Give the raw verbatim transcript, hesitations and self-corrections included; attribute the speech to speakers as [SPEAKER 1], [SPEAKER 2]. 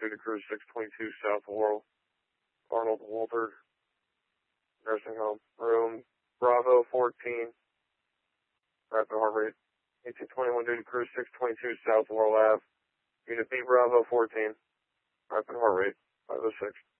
[SPEAKER 1] Duty Crew six twenty-two South Laurel, Arnold Walter, Nursing Home, Room Bravo fourteen, rapid heart rate. eighteen twenty-one Duty Crew six twenty-two South Laurel Ave, Unit B Bravo fourteen, rapid heart rate, five oh six.